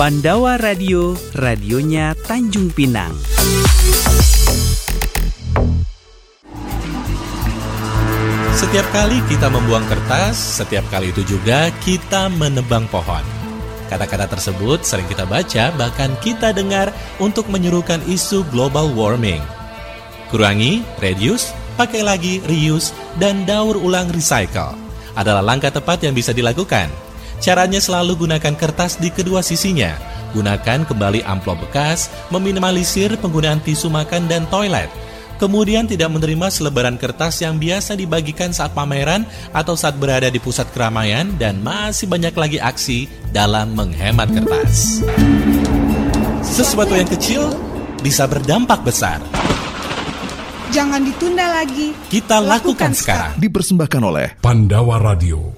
Pandawa Radio, radionya Tanjung Pinang. Setiap kali kita membuang kertas, setiap kali itu juga kita menebang pohon. Kata-kata tersebut sering kita baca, bahkan kita dengar untuk menyerukan isu global warming. Kurangi, reduce, pakai lagi, reuse, dan daur ulang recycle adalah langkah tepat yang bisa dilakukan. Caranya selalu gunakan kertas di kedua sisinya. Gunakan kembali amplop bekas, meminimalisir penggunaan tisu makan dan toilet. Kemudian tidak menerima selebaran kertas yang biasa dibagikan saat pameran atau saat berada di pusat keramaian, dan masih banyak lagi aksi dalam menghemat kertas. Sesuatu yang kecil bisa berdampak besar. Jangan ditunda lagi. Kita lakukan sekarang. Dipersembahkan oleh Pandawa Radio.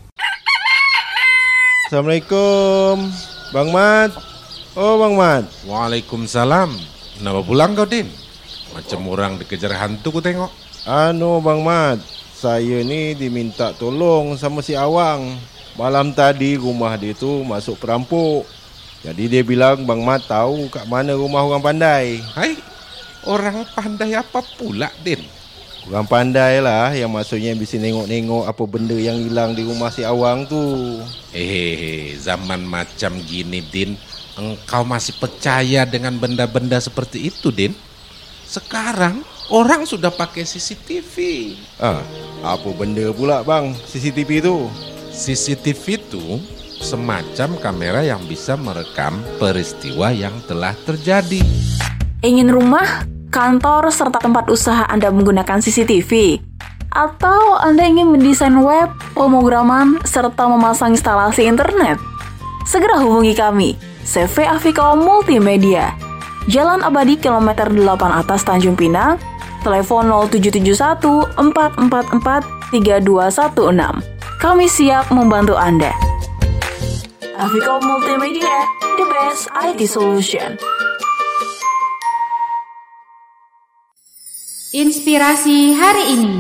Assalamualaikum, Bang Mat. Oh, Bang Mat. Waalaikumsalam. Kenapa pulang kau, Din? Macam orang dikejar hantu ku tengok. Bang Mat, saya ni diminta tolong sama si Awang. Malam tadi rumah dia tu masuk perampok. Jadi dia bilang Bang Mat tahu kat mana rumah orang pandai. Hai, orang pandai apa pula, Din? Orang pandai lah, yang maksudnya bisa nengok-nengok apa benda yang hilang di rumah si Awang tu. Zaman macam gini, Din, engkau masih percaya dengan benda-benda seperti itu, Din? Sekarang orang sudah pakai CCTV. Apa benda pula bang CCTV tu? CCTV itu semacam kamera yang bisa merekam peristiwa yang telah terjadi. Ingin rumah, kantor, serta tempat usaha Anda menggunakan CCTV? Atau Anda ingin mendesain web, pemrograman, serta memasang instalasi internet? Segera hubungi kami, CV Afiko Multimedia. Jalan Abadi Kilometer 8 atas Tanjung Pinang, telepon 0771 444 3216. Kami siap membantu Anda. Afiko Multimedia, the best IT solution. Inspirasi hari ini.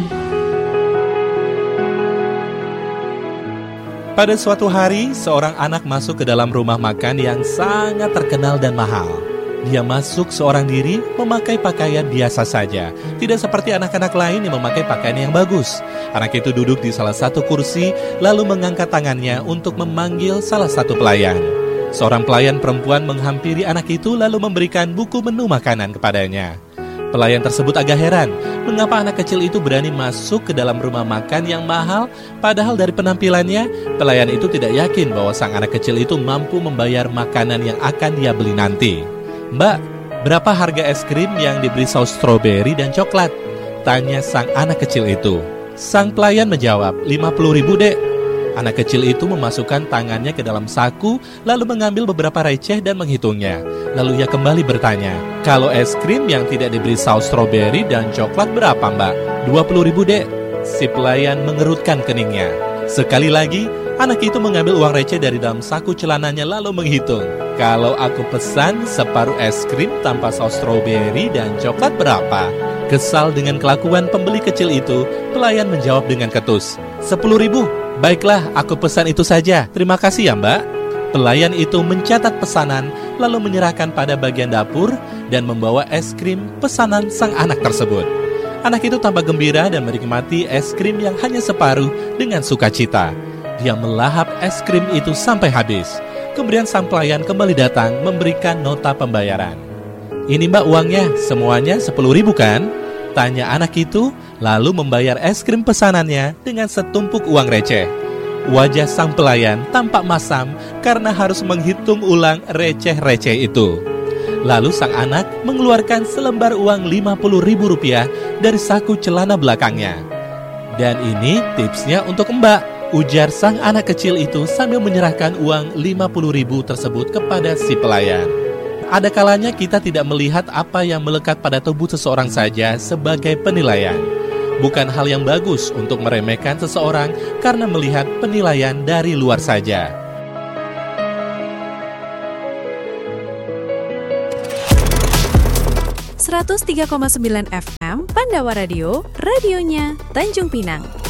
Pada suatu hari, seorang anak masuk ke dalam rumah makan yang sangat terkenal dan mahal. Dia masuk seorang diri, memakai pakaian biasa saja. Tidak seperti anak-anak lain yang memakai pakaian yang bagus. Anak itu duduk di salah satu kursi, lalu mengangkat tangannya untuk memanggil salah satu pelayan. Seorang pelayan perempuan menghampiri anak itu, lalu memberikan buku menu makanan kepadanya. Pelayan tersebut agak heran, mengapa anak kecil itu berani masuk ke dalam rumah makan yang mahal, padahal dari penampilannya, pelayan itu tidak yakin bahwa sang anak kecil itu mampu membayar makanan yang akan dia beli nanti. Mbak, berapa harga es krim yang diberi saus stroberi dan coklat? Tanya sang anak kecil itu. Sang pelayan menjawab, 50.000 dek. Anak kecil itu memasukkan tangannya ke dalam saku, lalu mengambil beberapa receh dan menghitungnya. Lalu ia kembali bertanya, kalau es krim yang tidak diberi saus stroberi dan coklat berapa mbak? 20.000 dek. Si pelayan mengerutkan keningnya. Sekali lagi, anak itu mengambil uang receh dari dalam saku celananya lalu menghitung. Kalau aku pesan separuh es krim tanpa saus stroberi dan coklat berapa? Kesal dengan kelakuan pembeli kecil itu, pelayan menjawab dengan ketus. 10.000. Baiklah, aku pesan itu saja. Terima kasih ya mbak. Pelayan itu mencatat pesanan, lalu menyerahkan pada bagian dapur dan membawa es krim pesanan sang anak tersebut. Anak itu tampak gembira dan menikmati es krim yang hanya separuh dengan sukacita. Dia melahap es krim itu sampai habis. Kemudian sang pelayan kembali datang memberikan nota pembayaran. Ini mbak uangnya, semuanya 10.000 kan? Tanya anak itu, lalu membayar es krim pesanannya dengan setumpuk uang receh. Wajah sang pelayan tampak masam karena harus menghitung ulang receh-receh itu. Lalu sang anak mengeluarkan selembar uang Rp50.000 dari saku celana belakangnya. Dan ini tipsnya untuk mbak, ujar sang anak kecil itu sambil menyerahkan uang 50.000 tersebut kepada si pelayan. Ada kalanya kita tidak melihat apa yang melekat pada tubuh seseorang saja sebagai penilaian. Bukan hal yang bagus untuk meremehkan seseorang karena melihat penilaian dari luar saja. 103,9 FM Pandawa Radio, radionya Tanjung Pinang.